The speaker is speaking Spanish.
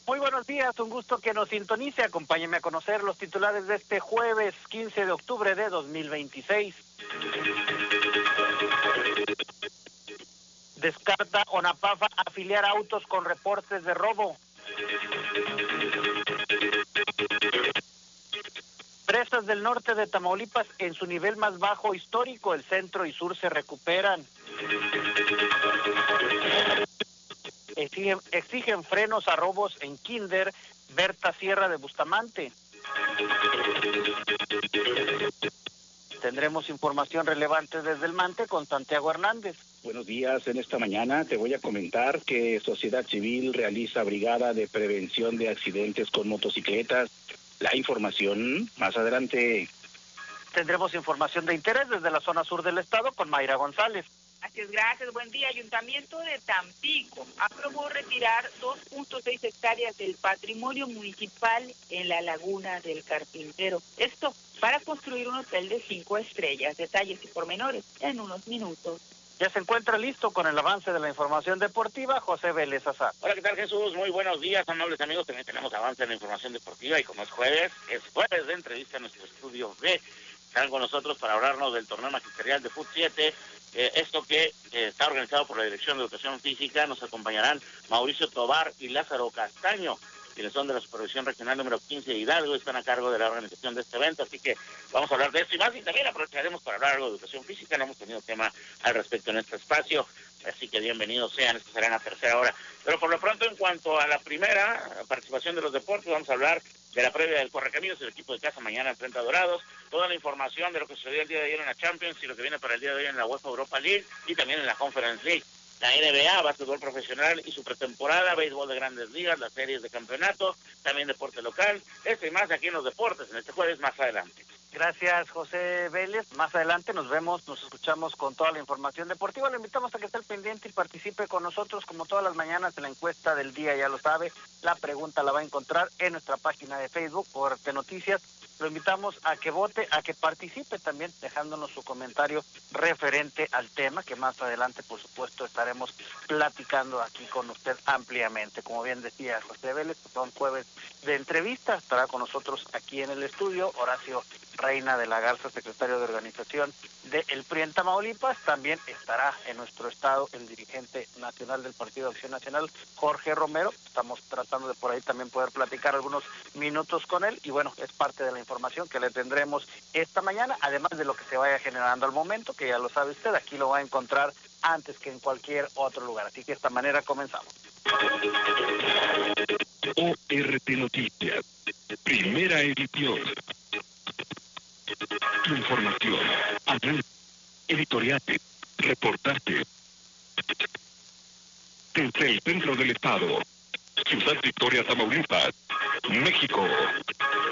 Muy buenos días, un gusto que nos sintonice. Acompáñeme a conocer los titulares de este jueves 15 de octubre de 2026. Descarta ONAPAFA afiliar autos con reportes de robo. Presas del norte de Tamaulipas en su nivel más bajo histórico, el centro y sur se recuperan. Exigen frenos a robos en Kinder, Berta Sierra de Bustamante. Tendremos información relevante desde el Mante con Santiago Hernández. Buenos días, en esta mañana te voy a comentar que Sociedad Civil realiza brigada de prevención de accidentes con motocicletas. La información más adelante. Tendremos información de interés desde la zona sur del estado con Mayra González. Así es, gracias, buen día. Ayuntamiento de Tampico aprobó retirar 2.6 hectáreas del patrimonio municipal en la Laguna del Carpintero. Esto para construir un hotel de 5 estrellas. Detalles y pormenores en unos minutos. Ya se encuentra listo con el avance de la información deportiva José Vélez Azar. Hola, ¿qué tal, Jesús? Muy buenos días, amables amigos. También tenemos avance en la información deportiva y como es jueves de entrevista en nuestro estudio B. Están con nosotros para hablarnos del torneo magisterial de Fut 7. Esto que está organizado por la Dirección de Educación Física. Nos acompañarán Mauricio Tobar y Lázaro Castaño, quienes son de la Supervisión Regional número 15 de Hidalgo, están a cargo de la organización de este evento, así que vamos a hablar de esto y más, y también aprovecharemos para hablar algo de educación física. No hemos tenido tema al respecto en este espacio, así que bienvenidos sean, esta será en la tercera hora. Pero por lo pronto, en cuanto a la primera participación de los deportes, vamos a hablar de la previa del Correcaminos, el equipo de casa mañana enfrenta a Dorados, toda la información de lo que sucedió el día de ayer en la Champions y lo que viene para el día de hoy en la UEFA Europa League y también en la Conference League. La NBA, básquetbol profesional y su pretemporada, béisbol de grandes ligas, las series de campeonato, también deporte local, esto y más aquí en los deportes, en este jueves más adelante. Gracias, José Vélez. Más adelante nos escuchamos con toda la información deportiva. Le invitamos a que esté al pendiente y participe con nosotros como todas las mañanas en la encuesta del día, ya lo sabe. La pregunta la va a encontrar en nuestra página de Facebook, Fuerte Noticias. Lo invitamos a que vote, a que participe también, dejándonos su comentario referente al tema, que más adelante, por supuesto, estaremos platicando aquí con usted ampliamente. Como bien decía José Vélez, son jueves de entrevista. Estará con nosotros aquí en el estudio Horacio Reina de la Garza, secretario de organización del PRI en Tamaulipas. También estará en nuestro estado el dirigente nacional del Partido Acción Nacional, Jorge Romero. Estamos tratando de por ahí también poder platicar algunos minutos con él y bueno, es parte de la información que le tendremos esta mañana, además de lo que se vaya generando al momento, que ya lo sabe usted, aquí lo va a encontrar antes que en cualquier otro lugar. Así que de esta manera comenzamos. ORT Noticias, primera edición. Información, análisis, editoriales, reportajes. Desde el centro del estado, Ciudad Victoria, Tamaulipas, México.